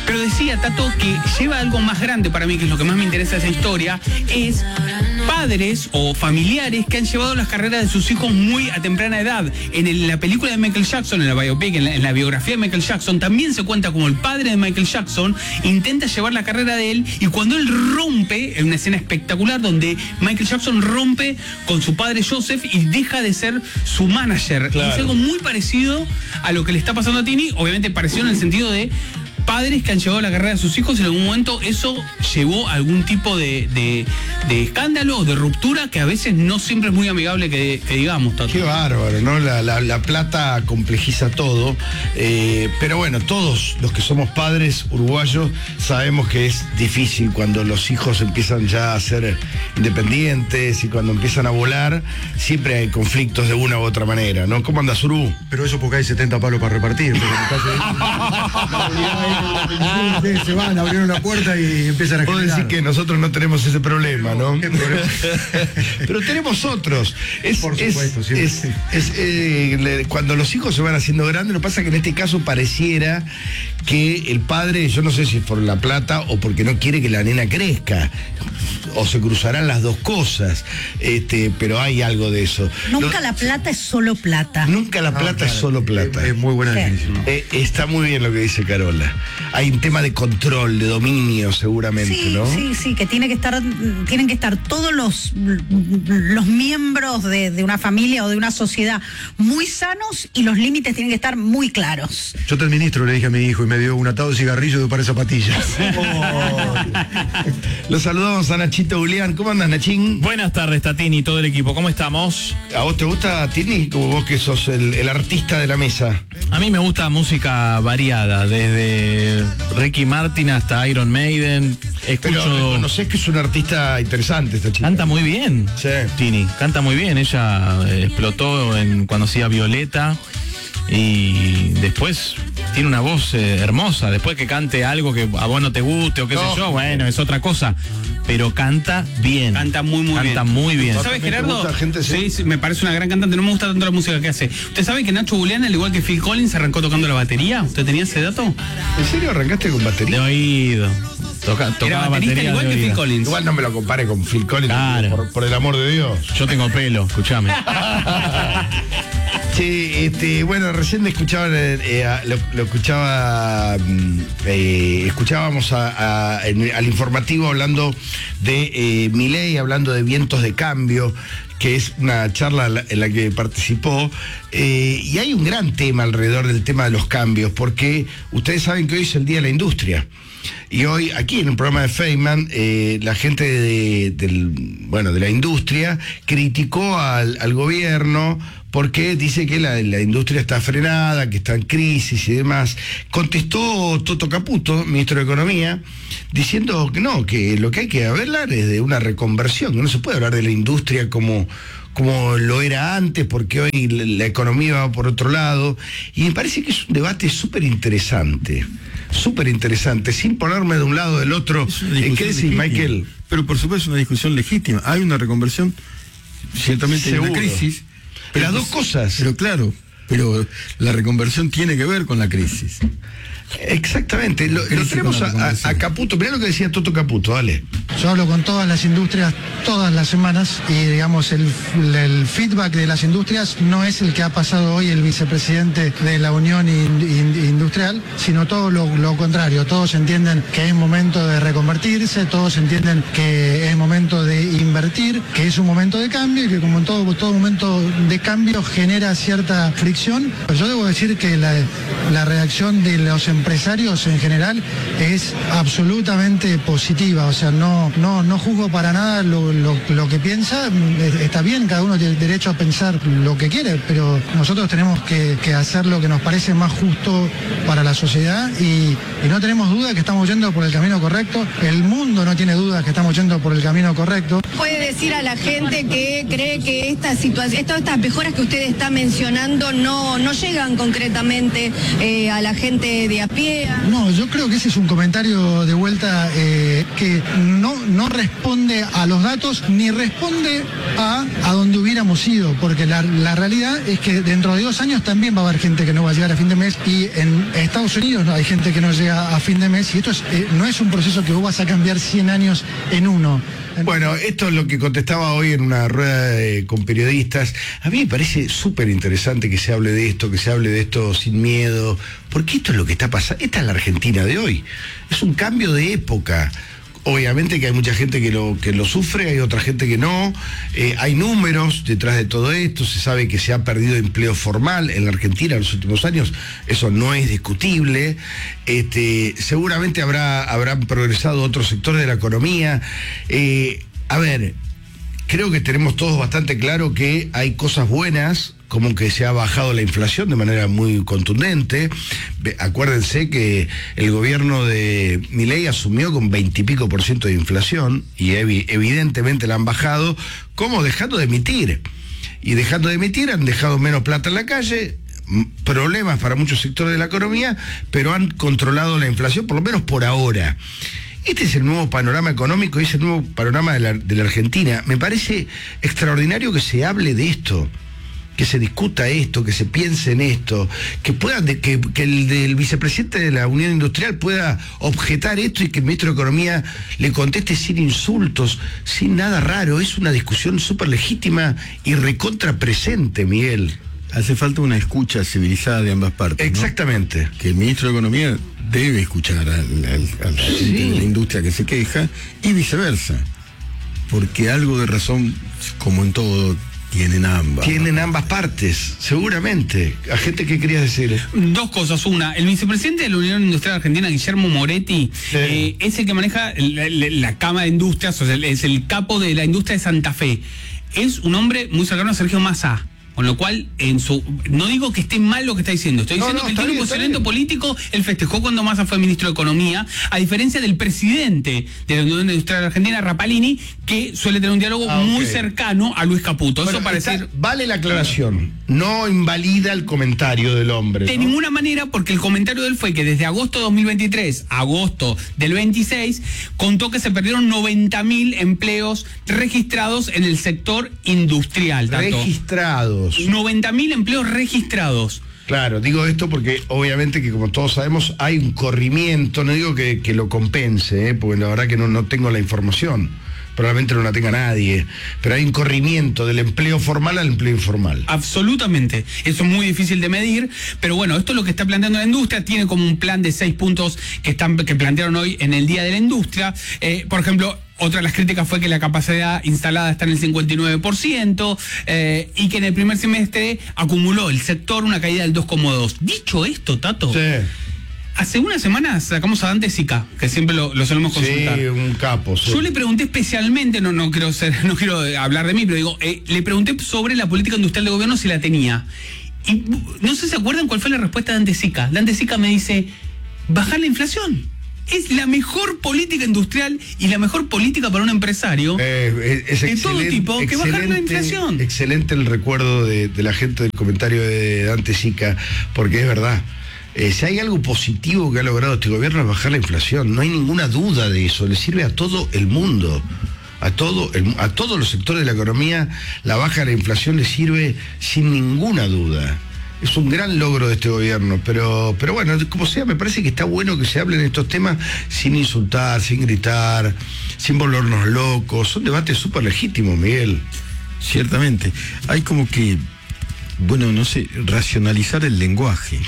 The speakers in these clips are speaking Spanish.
Pero decía Tato que lleva algo más grande para mí, que es lo que más me interesa de esa historia, es padres o familiares que han llevado las carreras de sus hijos muy a temprana edad. En la película de Michael Jackson, en la biopic, en la biografía de Michael Jackson, también se cuenta como el padre de Michael Jackson intenta llevar la carrera de él, y cuando él rompe, en una escena espectacular donde Michael Jackson rompe con su padre Joseph y deja de ser su manager. Claro. Es algo muy parecido a lo que le está pasando a Tini, obviamente parecido en el sentido de padres que han llevado la carrera de sus hijos. En algún momento eso llevó a algún tipo de escándalo o de ruptura que a veces no siempre es muy amigable que digamos, Tato. Qué bárbaro, ¿no? La plata complejiza todo, pero bueno, todos los que somos padres uruguayos sabemos que es difícil cuando los hijos empiezan ya a ser independientes y cuando empiezan a volar, siempre hay conflictos de una u otra manera, ¿no? ¿Cómo andas, Uru? Pero eso porque hay 70 palos para repartir, porque en el caso de... se van, abrieron la puerta y empiezan a generar. Puedo decir que nosotros no tenemos ese problema, ¿no? ¿Qué problema? Pero tenemos otros. Por supuesto, cuando los hijos se van haciendo grandes, lo que pasa es que en este caso pareciera que el padre, yo no sé si es por la plata o porque no quiere que la nena crezca, o se cruzarán las dos cosas, pero hay algo de eso. Nunca la plata es solo plata. Nunca la plata es solo plata. Es muy buena definición. Está muy bien lo que dice Carola. Hay un tema de control, de dominio, seguramente, sí, ¿no? Sí, que tienen que estar todos los miembros de una familia o de una sociedad muy sanos, y los límites tienen que estar muy claros. Yo te administro, le dije a mi hijo, y me dio un atado de cigarrillo y un par de zapatillas. Los saludamos a Nachito Julián. ¿Cómo andas, Nachín? Buenas tardes, Tatini y todo el equipo. ¿Cómo estamos? ¿A vos te gusta, Tini? Como vos que sos el artista de la mesa. A mí me gusta música variada, desde Ricky Martin hasta Iron Maiden. Pero conocés que es un artista interesante esta chica. Canta muy bien, sí. Tini, canta muy bien. Ella explotó cuando hacía Violeta, y después tiene una voz hermosa. Después que cante algo que a vos no te guste o qué sé yo, bueno, es otra cosa. Pero canta bien. Canta muy bien. Canta muy bien. ¿Sabes, Gerardo? Gente, sí, me parece una gran cantante. No me gusta tanto la música que hace. ¿Usted sabe que Nacho Julián, al igual que Phil Collins, arrancó tocando la batería? ¿Usted tenía ese dato? ¿En serio arrancaste con batería? De oído. Era baterista igual que Phil Collins. Igual no me lo compare con Phil Collins, claro. por el amor de Dios. Yo tengo pelo, escúchame. Sí, bueno, recién escuchaba, escuchábamos al informativo hablando de Milei, hablando de vientos de cambio, que es una charla en la que participó, y hay un gran tema alrededor del tema de los cambios, porque ustedes saben que hoy es el Día de la Industria. Y hoy, aquí en el programa de Feynman, la gente de la industria criticó al gobierno porque dice que la industria está frenada, que está en crisis y demás. Contestó Toto Caputo, ministro de Economía, diciendo que no, que lo que hay que hablar es de una reconversión, que no se puede hablar de la industria como lo era antes, porque hoy la economía va por otro lado. Y me parece que es un debate súper interesante, sin ponerme de un lado o del otro. ¿Qué decís, Michael? Pero por supuesto es una discusión legítima. Hay una reconversión, ciertamente hay una crisis. Las dos cosas. Pero claro, la reconversión tiene que ver con la crisis. Exactamente, lo tenemos a Caputo. Mirá lo que decía Toto Caputo, dale. Yo hablo con todas las industrias todas las semanas y digamos el feedback de las industrias no es el que ha pasado hoy el vicepresidente de la Unión Industrial, sino todo lo contrario. Todos entienden que es momento de reconvertirse, todos entienden que es momento de invertir, que es un momento de cambio y que como en todo momento de cambio genera cierta fricción. Pues yo debo decir que la reacción de los empresarios en general es absolutamente positiva, o sea, no juzgo para nada lo que piensa. Está bien, cada uno tiene derecho a pensar lo que quiere, pero nosotros tenemos que hacer lo que nos parece más justo para la sociedad y no tenemos duda que estamos yendo por el camino correcto. El mundo no tiene dudas que estamos yendo por el camino correcto. ¿Puede decir a la gente que cree que estas mejoras que usted está mencionando no llegan concretamente a la gente de traspié. No, yo creo que ese es un comentario de vuelta que no responde a los datos ni responde a donde hubiéramos ido, porque la realidad es que dentro de 2 años también va a haber gente que no va a llegar a fin de mes, y en Estados Unidos hay gente que no llega a fin de mes, y esto no es un proceso que vos vas a cambiar 100 años en uno. Bueno, esto es lo que contestaba hoy en una rueda con periodistas. A mí me parece súper interesante que se hable de esto sin miedo, porque esto es lo que está pasando. Esta es la Argentina de hoy. Es un cambio de época. Obviamente que hay mucha gente que lo sufre, hay otra gente que no. Hay números detrás de todo esto. Se sabe que se ha perdido empleo formal en la Argentina en los últimos años. Eso no es discutible. Seguramente habrán progresado otros sectores de la economía. A ver, creo que tenemos todos bastante claro que hay cosas buenas, como que se ha bajado la inflación de manera muy contundente. Acuérdense que el gobierno de Milei asumió con 20 y pico % de inflación, y evidentemente la han bajado, como dejando de emitir. Y dejando de emitir han dejado menos plata en la calle, problemas para muchos sectores de la economía, pero han controlado la inflación, por lo menos por ahora. Este es el nuevo panorama económico y es el nuevo panorama de la Argentina. Me parece extraordinario que se hable de esto, que se discuta esto, que se piense en esto, que el del vicepresidente de la Unión Industrial pueda objetar esto y que el ministro de Economía le conteste sin insultos, sin nada raro. Es una discusión súper legítima y recontra presente, Miguel. Hace falta una escucha civilizada de ambas partes, Exactamente. ¿no? Que el ministro de Economía debe escuchar a la gente de la industria que se queja, y viceversa, porque algo de razón, como en todo, tienen ambas partes, seguramente. ¿A gente qué querías decir? 2 cosas. Una, el vicepresidente de la Unión Industrial Argentina, Guillermo Moretti, es el que maneja la Cámara de Industrias, o sea, es el capo de la industria de Santa Fe. Es un hombre muy cercano a Sergio Massa. Con lo cual, no digo que esté mal lo que está diciendo, estoy diciendo que él tiene un posicionamiento político. Él festejó cuando Massa fue ministro de Economía, a diferencia del presidente de la Unión Industrial Argentina, Rapalini, que suele tener un diálogo muy cercano a Luis Caputo. Bueno, eso parece. Vale la aclaración, no invalida el comentario del hombre, De ¿no? ninguna manera, porque el comentario de él fue que desde agosto de 2023 a agosto del 26 contó que se perdieron 90.000 empleos registrados en el sector industrial. Registrados. 90.000 empleos registrados. Claro, digo esto porque obviamente que, como todos sabemos, hay un corrimiento, no digo que lo compense, porque la verdad que no tengo la información, probablemente no la tenga nadie, pero hay un corrimiento del empleo formal al empleo informal. Absolutamente, eso es muy difícil de medir, pero bueno, esto es lo que está planteando la industria. Tiene como un plan de 6 puntos que plantearon hoy en el Día de la Industria. Por ejemplo, otra de las críticas fue que la capacidad instalada está en el 59%, y que en el primer semestre acumuló el sector una caída del 2,2%. Dicho esto, Tato, Sí. hace unas semanas sacamos a Dante Sica, que siempre lo solemos consultar. Sí, un capo. Sí. Yo le pregunté especialmente, no quiero hablar de mí, pero digo, le pregunté sobre la política industrial de gobierno, si la tenía. Y no sé si se acuerdan cuál fue la respuesta de Dante Sica. Dante Sica me dice: bajar la inflación. Es la mejor política industrial y la mejor política para un empresario de todo tipo, que bajar la inflación. Excelente el recuerdo de la gente del comentario de Dante Sica, porque es verdad. Si hay algo positivo que ha logrado este gobierno es bajar la inflación. No hay ninguna duda de eso. Le sirve a todo el mundo. A todos los sectores de la economía, la baja de la inflación le sirve sin ninguna duda. Es un gran logro de este gobierno, pero bueno, como sea, me parece que está bueno que se hablen de estos temas sin insultar, sin gritar, sin volvernos locos. Son debates súper legítimos, Miguel. Ciertamente. Hay como que, bueno, no sé, racionalizar el lenguaje.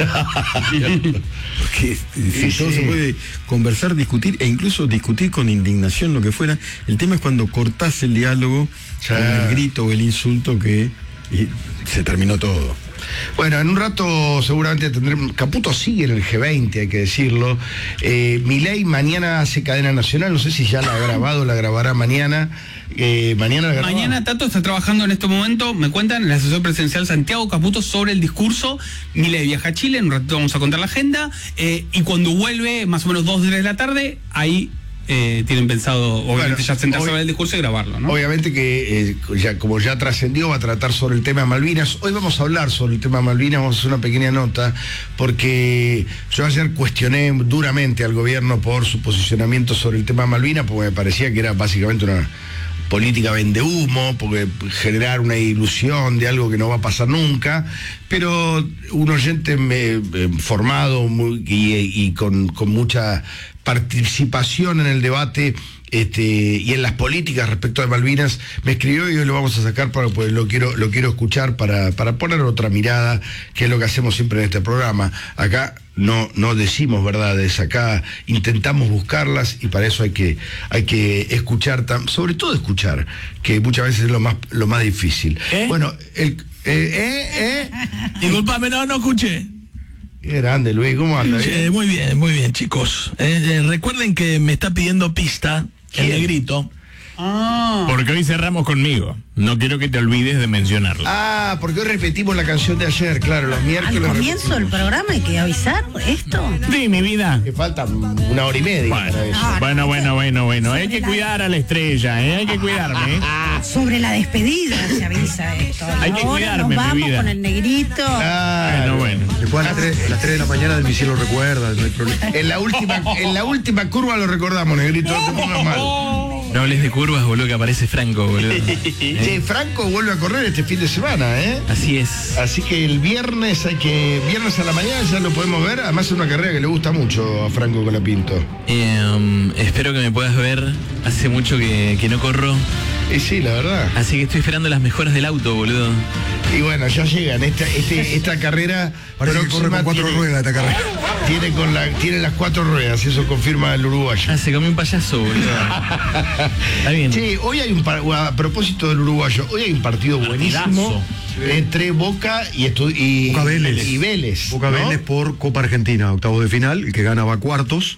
Porque todo se puede conversar, discutir, e incluso discutir con indignación, lo que fuera. El tema es cuando cortás el diálogo con el grito o el insulto y se terminó todo. Bueno, en un rato seguramente tendremos. Caputo sigue en el G20, hay que decirlo. Milei mañana hace cadena nacional, no sé si ya la ha grabado, la grabará mañana. Mañana Tato está trabajando en este momento, me cuentan, el asesor presidencial Santiago Caputo, sobre el discurso. Milei viaja a Chile, en un rato vamos a contar la agenda, y cuando vuelve, más o menos 2 de la tarde, ahí tienen pensado, obviamente, ya sentarse a ver el discurso y grabarlo, ¿no? Obviamente que, como ya trascendió, va a tratar sobre el tema de Malvinas. Hoy vamos a hablar sobre el tema de Malvinas, vamos a hacer una pequeña nota, porque yo ayer cuestioné duramente al gobierno por su posicionamiento sobre el tema de Malvinas, porque me parecía que era básicamente una política vendehumo, porque generar una ilusión de algo que no va a pasar nunca, pero un oyente formado y con mucha participación en el debate y en las políticas respecto de Malvinas me escribió, y hoy lo vamos a sacar pues lo quiero escuchar para poner otra mirada, que es lo que hacemos siempre en este programa. Acá no decimos verdades, acá intentamos buscarlas, y para eso hay que escuchar, sobre todo escuchar, que muchas veces es lo más difícil. Bueno, Disculpame, no escuché. Qué grande, Luis, ¿cómo anda? Muy bien, chicos. Recuerden que me está pidiendo pista el negrito. Porque hoy cerramos conmigo. No quiero que te olvides de mencionarlo. Porque hoy repetimos la canción de ayer, claro, los miércoles. Al comienzo del programa hay que avisar esto. Sí, mi vida. Que falta 1 hora y media para eso. Bueno. Hay que cuidar a la estrella, hay que cuidarme. Sobre la despedida se avisa esto. Hay que Ahora cuidarme, nos mi vamos vida. con el negrito. Bueno. Después a las 3 de la mañana del misil lo recuerda, no hay problema. En la última curva lo recordamos, negrito, no te pongas mal. No hables de curvas, boludo, que aparece Franco, boludo. Che, Franco vuelve a correr este fin de semana, Así es. Así que el viernes viernes a la mañana ya lo podemos ver. Además es una carrera que le gusta mucho a Franco Colapinto. Espero que me puedas ver. Hace mucho que no corro. Sí, la verdad. Así que estoy esperando las mejoras del auto, boludo. Y bueno, ya llegan. Esta carrera Parece que corre con 4 ruedas esta carrera. Tiene las 4 ruedas, eso confirma el uruguayo. Se comió un payaso, boludo. Está bien. Sí, hoy hay a propósito del uruguayo, hoy hay un partido buenísimo entre Boca y Boca Vélez. Y Vélez. Boca ¿no? Vélez por Copa Argentina, octavos de final, el que gana va a cuartos.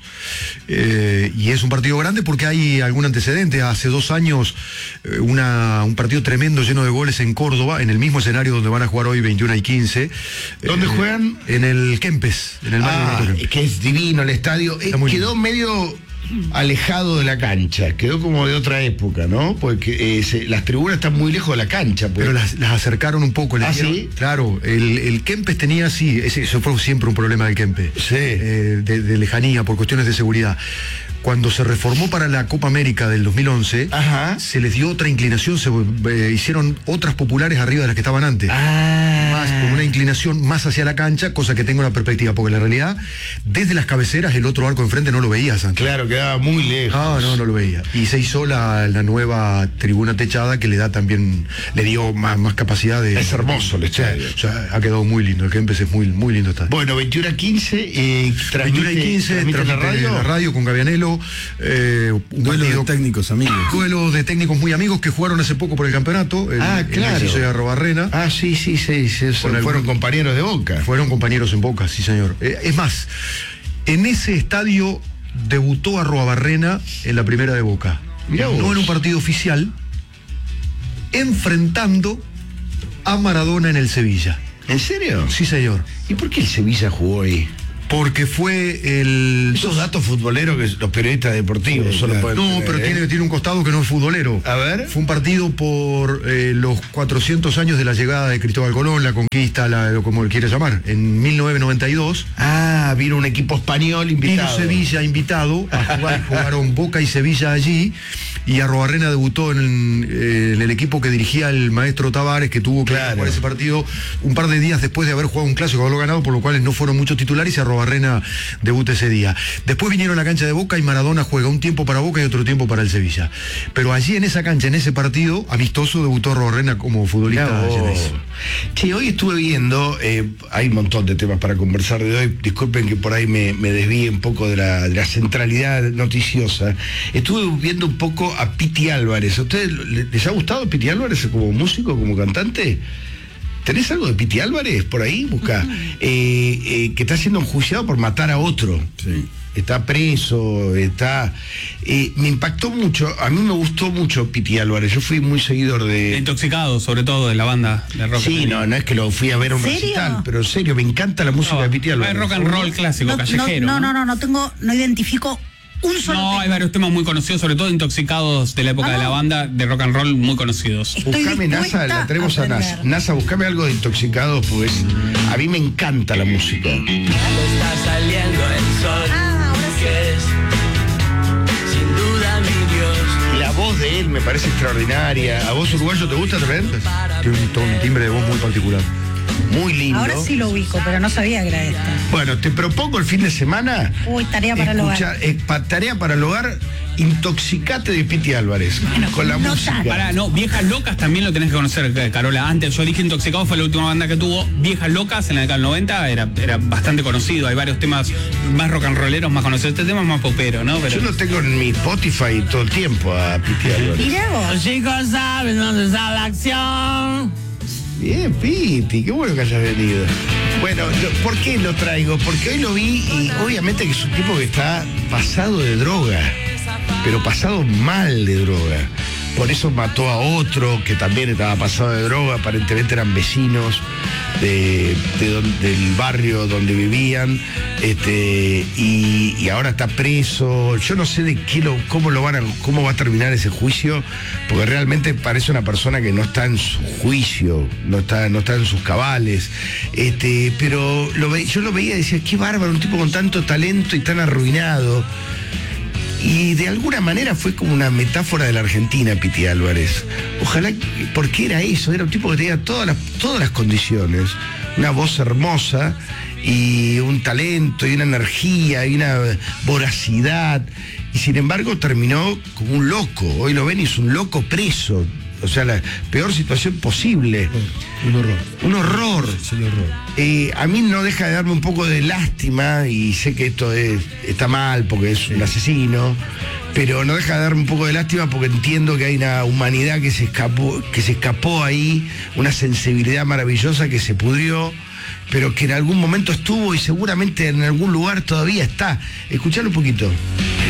Y es un partido grande porque hay algún antecedente. Hace 2 años, un partido tremendo lleno de goles en Córdoba, en el mismo escenario donde van a jugar hoy 21 y 15. ¿Dónde juegan? En el Kempes, en el Mario Kempes. Que es divino el estadio. Quedó medio alejado de la cancha, quedó como de otra época, ¿no? Porque las tribunas están muy lejos de la cancha. Pues. Pero las acercaron un poco. ¿Sí? Claro, el Kempes tenía, eso fue siempre un problema del Kempes. Sí. De lejanía, por cuestiones de seguridad. Cuando se reformó para la Copa América del 2011, se les dio otra inclinación, se hicieron otras populares arriba de las que estaban antes. Más, con una inclinación más hacia la cancha, cosa que tengo una perspectiva, porque en la realidad, desde las cabeceras, el otro arco enfrente no lo veías antes. Claro, quedaba muy lejos. No lo veía. Y se hizo la nueva tribuna techada que le dio más capacidad de... Es hermoso el estadio. O sea, ha quedado muy lindo, el Kempes es muy, muy lindo estadio. Bueno, 21 a 15, transmite en la radio con Gavianelo. Duelo de técnicos amigos. Duelo de técnicos muy amigos que jugaron hace poco por el campeonato. Claro. El de Arrobarrena. Sí. Fueron compañeros de Boca. Fueron compañeros en Boca, sí señor. Es más, en ese estadio debutó Arrobarrena en la primera de Boca. No en un partido oficial, enfrentando a Maradona en el Sevilla. ¿En serio? Sí señor. ¿Y por qué el Sevilla jugó ahí? Porque fue esos datos futboleros que los periodistas deportivos solo pueden tener, pero tiene un costado que no es futbolero. A ver. Fue un partido por los 400 años de la llegada de Cristóbal Colón, la conquista, como él quiere llamar, en 1992. Vino un equipo español invitado. Vino Sevilla invitado a jugar, jugaron Boca y Sevilla allí, y Arrobarrena debutó en el equipo que dirigía el maestro Tavares, que tuvo que jugar ese partido un par de días después de haber jugado un clásico, haberlo ganado, por lo cual no fueron muchos titulares, y Arrobarrena debuta ese día. Después vinieron a la cancha de Boca y Maradona juega un tiempo para Boca y otro tiempo para el Sevilla. Pero allí en esa cancha, en ese partido amistoso, debutó Arrobarena como futbolista. Che, hoy estuve viendo, hay un montón de temas para conversar de hoy, disculpen que por ahí me desvíe un poco de la centralidad noticiosa. Estuve viendo un poco a Piti Álvarez. ¿A ustedes les ha gustado Piti Álvarez como músico, como cantante? ¿Tenés algo de Piti Álvarez por ahí? Busca. Que está siendo enjuiciado por matar a otro. Sí. Está preso, me impactó mucho, a mí me gustó mucho Piti Álvarez, yo fui muy seguidor de... Intoxicado, sobre todo, de la banda de rock. Sí, no es que lo fui a ver a un recital, pero en serio, me encanta la música de Piti Álvarez. Es rock and roll clásico, callejero. No identifico un solo No, tema. hay varios temas muy conocidos, sobre todo intoxicados de la época de la banda de rock and roll muy conocidos. Estoy Buscame dispuesta NASA, la tenemos a NASA. aprender. NASA, buscame algo de Intoxicados, pues a mí me encanta la música. Está saliendo el sol, Ahora sí. que es sin duda mi Dios. Y la voz de él me parece extraordinaria. ¿A vos, uruguayo, te gusta también? Tiene un timbre de voz muy particular. Muy lindo. Ahora sí lo ubico, pero no sabía que era esta. Bueno, te propongo el fin de semana. Uy, tarea para el hogar. Tarea para el hogar, Intoxicate de Piti Álvarez. Con la no música. tanto. Pará, no, Viejas Locas también lo tenés que conocer, Carola. Antes yo dije Intoxicados, fue la última banda que tuvo. Viejas Locas en la década del 90 era bastante conocido. Hay varios temas más rock and rolleros más conocidos. Este tema es más popero, ¿no? Pero Yo lo tengo en mi Spotify todo el tiempo a Piti Álvarez. Mirá vos. Los chicos saben dónde está la acción. Bien, Piti, qué bueno que hayas venido. Bueno, ¿por qué lo traigo? Porque hoy lo vi y obviamente que es un tipo que está pasado de droga, pero pasado mal de droga. Por eso mató a otro que también estaba pasado de droga, aparentemente eran vecinos del barrio donde vivían, y ahora está preso. Yo no sé cómo va a terminar ese juicio, porque realmente parece una persona que no está en su juicio, no está en sus cabales. Pero yo lo veía y decía, qué bárbaro, un tipo con tanto talento y tan arruinado. Y de alguna manera fue como una metáfora de la Argentina, Piti Álvarez. Ojalá, porque era eso, era un tipo que tenía todas las condiciones, una voz hermosa y un talento y una energía y una voracidad. Y sin embargo terminó como un loco. Hoy lo ven y es un loco preso. O sea, la peor situación posible. Un horror. Un horror. Es el horror. A mí no deja de darme un poco de lástima, y sé que esto está mal porque es un asesino, pero no deja de darme un poco de lástima porque entiendo que hay una humanidad que se escapó ahí, una sensibilidad maravillosa que se pudrió, pero que en algún momento estuvo y seguramente en algún lugar todavía está. Escuchalo un poquito.